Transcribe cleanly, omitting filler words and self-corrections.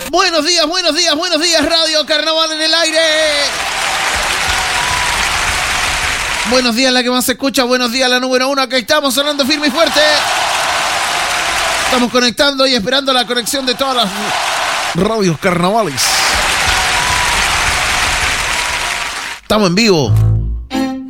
Buenos días, buenos días, buenos días, Radio Carnaval en el aire. Buenos días, la que más se escucha. Buenos días, la número 1. Acá estamos sonando firme y fuerte. Estamos conectando y esperando la conexión de todas las radios carnavales. Estamos en vivo.